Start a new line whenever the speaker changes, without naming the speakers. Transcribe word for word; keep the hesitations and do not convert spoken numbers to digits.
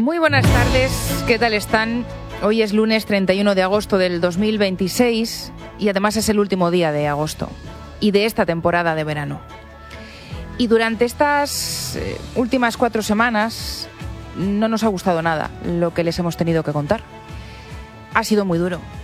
Muy buenas tardes, ¿qué tal están? Hoy es lunes treinta y uno de agosto del dos mil veintiséis y además es el último día de agosto y de esta temporada de verano. Y durante estas eh, últimas cuatro semanas no nos ha gustado nada lo que les hemos tenido que contar. Ha sido muy duro.